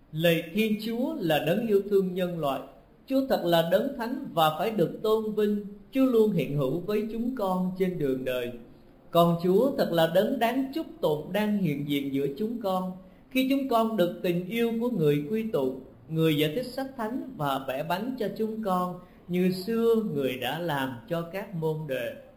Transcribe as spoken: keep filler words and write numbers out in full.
Lạy Thiên Chúa là đấng yêu thương nhân loại, Chúa thật là đấng thánh và phải được tôn vinh. Chúa luôn hiện hữu với chúng con trên đường đời. Còn Chúa thật là đấng đáng chúc tụng đang hiện diện giữa chúng con, khi chúng con được tình yêu của người quy tụ, người giải thích sách thánh và vẽ bánh cho chúng con, như xưa người đã làm cho các môn đệ.